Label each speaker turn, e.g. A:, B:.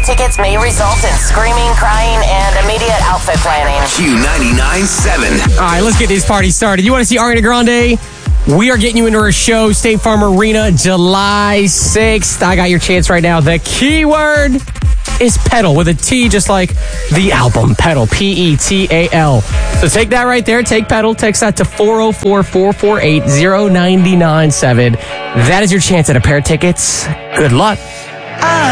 A: tickets may result in screaming, crying, and immediate outfit planning.
B: Q99.7.
C: All right, let's get this party started. You want to see Ariana Grande? We are getting you into her show, State Farm Arena, July 6th. I got your chance right now. The keyword is pedal with a T, just like the album, pedal, P-E-T-A-L. So take that right there. Take pedal. Text that to 404-448-0997. That is your chance at a pair of tickets. Good luck.